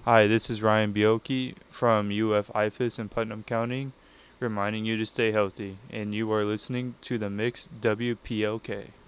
Hi, this is Ryan Bioki from UF IFAS in Putnam County, reminding you to stay healthy, and you are listening to the Mix WPLK.